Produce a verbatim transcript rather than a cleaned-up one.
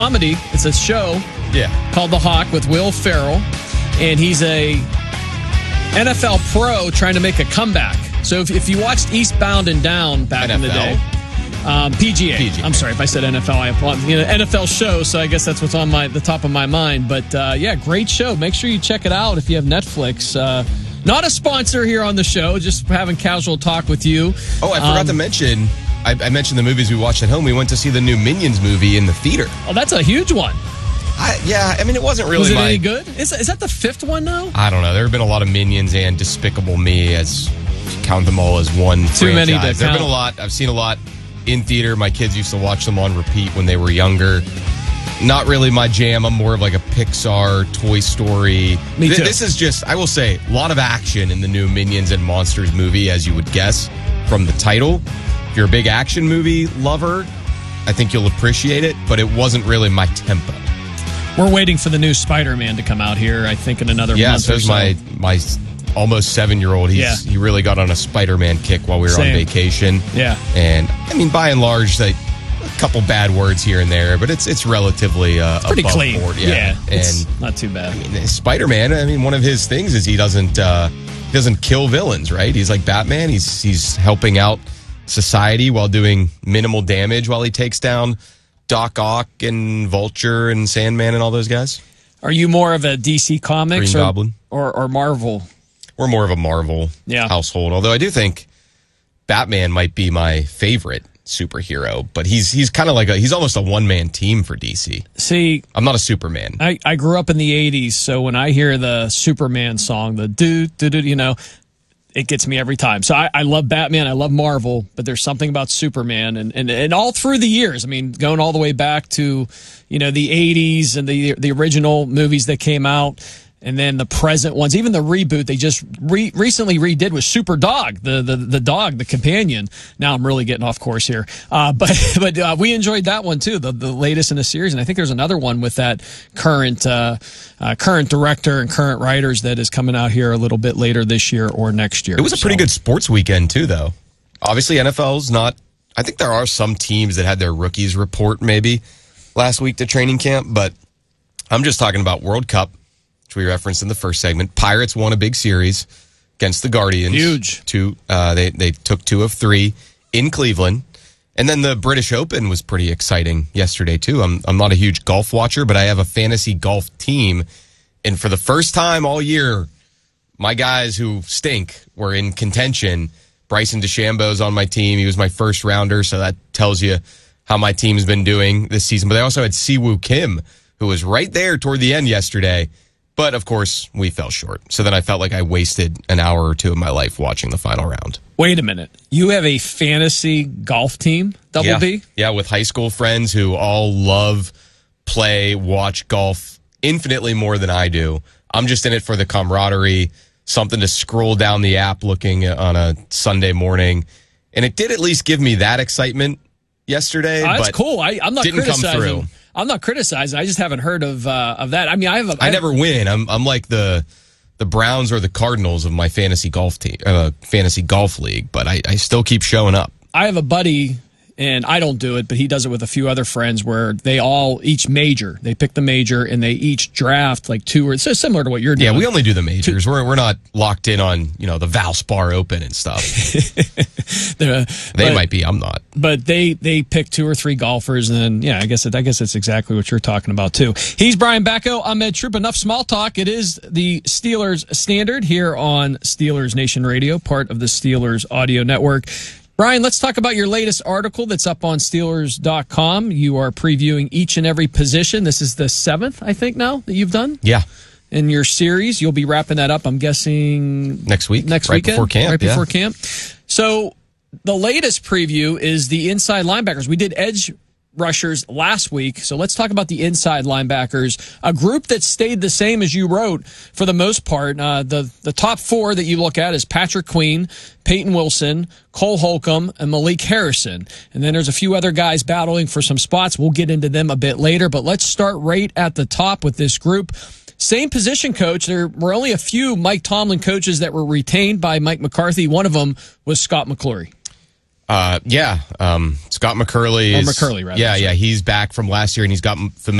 comedy. It's a show Yeah. called The Hawk with Will Ferrell, and he's a N F L pro trying to make a comeback. So if, if you watched Eastbound and Down back N F L? in the day, um, P G A. P G A. I'm sorry if I said N F L. I apologize. You know, N F L show, so I guess that's what's on my the top of my mind. But uh, yeah, great show. Make sure you check it out if you have Netflix. Uh, not a sponsor here on the show, just having casual talk with you. Oh, I forgot Um, to mention, I, I mentioned the movies we watched at home. We went to see the new Minions movie in the theater. Oh, that's a huge one. I, yeah, I mean, it wasn't really Was it my... any good? Is, is that the fifth one now? I don't know. There have been a lot of Minions and Despicable Me, as count them all as one Too many to franchise. There have been count. a lot. I've seen a lot in theater. My kids used to watch them on repeat when they were younger. Not really my jam. I'm more of like a Pixar, Toy Story. Me Th- too. This is just, I will say, a lot of action in the new Minions and Monsters movie, as you would guess from the title. If you're a big action movie lover, I think you'll appreciate it, but it wasn't really my tempo. We're waiting for the new Spider-Man to come out here, I think, in another Yeah, month so or is so. my my almost seven-year-old. He's Yeah. He really got on a Spider-Man kick while we were Same. on vacation. Yeah. And, I mean, by and large, like, a couple bad words here and there, but it's it's relatively uh, Pretty above clean. board. Yeah, it's and not too bad. I mean, Spider-Man, I mean, one of his things is he doesn't uh, he doesn't kill villains, right? He's like Batman. He's he's helping out society while doing minimal damage while he takes down Doc Ock and Vulture and Sandman and all those guys. Are you more of a D C Comics Green or, Goblin. or or Marvel? We're more of a Marvel Yeah. household, although I do think Batman might be my favorite superhero, but he's he's kind of like a he's almost a one-man team for D C. See, I'm not a Superman. I, I grew up in the eighties, so when I hear the Superman song, the do do do, you know, it gets me every time. So I, I love Batman, I love Marvel, but there's something about Superman, and, and and all through the years. I mean, going all the way back to, you know, the eighties and the the original movies that came out. And then the present ones, even the reboot they just re- recently redid with Super Dog, the, the the dog, the companion. Now I'm really getting off course here, uh, but but uh, we enjoyed that one too, the the latest in the series. And I think there's another one with that current uh, uh, current director and current writers that is coming out here a little bit later this year or next year. It was a pretty So- good sports weekend too, though. Obviously, N F L's not. I think there are some teams that had their rookies report maybe last week to training camp, but I'm just talking about World Cup, which we referenced in the first segment. Pirates won a big series against the Guardians. Huge. Two, uh, they they took two of three in Cleveland, and then the British Open was pretty exciting yesterday too. I'm I'm not a huge golf watcher, but I have a fantasy golf team, and for the first time all year, my guys who stink were in contention. Bryson DeChambeau's on my team. He was my first rounder, so that tells you how my team's been doing this season. But they also had Siwoo Kim, who was right there toward the end yesterday. But, of course, we fell short. So then I felt like I wasted an hour or two of my life watching the final round. Wait a minute. You have a fantasy golf team, Double yeah. B? Yeah, with high school friends who all love, play, watch golf infinitely more than I do. I'm just in it for the camaraderie, something to scroll down the app looking on a Sunday morning. And it did at least give me that excitement yesterday. Oh, that's but cool. I, I'm not didn't come criticizing. through. I'm not criticizing. I just haven't heard of uh, of that. I mean, I have. A, I never win. I'm I'm like the the Browns or the Cardinals of my fantasy golf team, uh, fantasy golf league. But I, I still keep showing up. I have a buddy, and I don't do it, but he does it with a few other friends where they all each major. They pick the major and they each draft like two or so similar to what you're doing. Yeah, we only do the majors. We're we're not locked in on, you know, the Valspar Open and stuff. they They might be. I'm not. But they they pick two or three golfers, and then yeah, I guess it, I guess it's exactly what you're talking about too. He's Brian Bacco. I'm Ed Troop. Enough small talk. It is the Steelers Standard here on Steelers Nation Radio, part of the Steelers Audio Network. Brian, let's talk about your latest article that's up on Steelers dot com. You are previewing each and every position. This is the seventh, I think, now that you've done Yeah. in your series. You'll be wrapping that up, I'm guessing, Next week. next right weekend, before camp. right yeah. before camp. So the latest preview is the inside linebackers. We did edge rushers last week, so let's talk about the inside linebackers, a group that stayed the same as you wrote for the most part. Uh, the the top four that you look at is Patrick Queen, Peyton Wilson, Cole Holcomb, and Malik Harrison. And then there's a few other guys battling for some spots. We'll get into them a bit later, but let's start right at the top with this group. Same position coach. There were only a few Mike Tomlin coaches that were retained by Mike McCarthy. One of them was Scott McClory. Uh, yeah. Um, it's Scott McCurley. Or Is, McCurley, rather. Yeah, sorry. yeah. He's back from last year, and he's got familiar.